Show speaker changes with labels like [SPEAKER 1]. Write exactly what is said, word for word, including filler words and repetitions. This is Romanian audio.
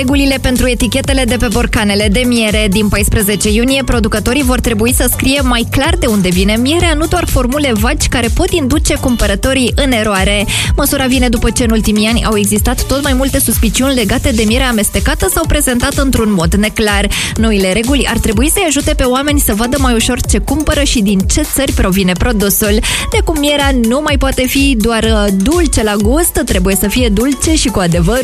[SPEAKER 1] Regulile pentru etichetele de pe borcanele de miere. Din paisprezece iunie, producătorii vor trebui să scrie mai clar de unde vine mierea, nu doar formule vagi care pot induce cumpărătorii în eroare. Măsura vine după ce în ultimii ani au existat tot mai multe suspiciuni legate de mierea amestecată sau prezentată într-un mod neclar. Noile reguli ar trebui să-i ajute pe oameni să vadă mai ușor ce cumpără și din ce țări provine produsul. De acum mierea nu mai poate fi doar dulce la gust, trebuie să fie dulce și cu adevăr.